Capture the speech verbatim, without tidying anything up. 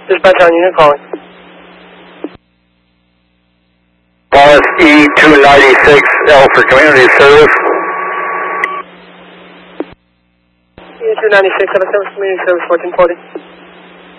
Dispatch on unit calling. Bus E two ninety-six L for community service. E two ninety-six, out of service, community service, fourteen forty.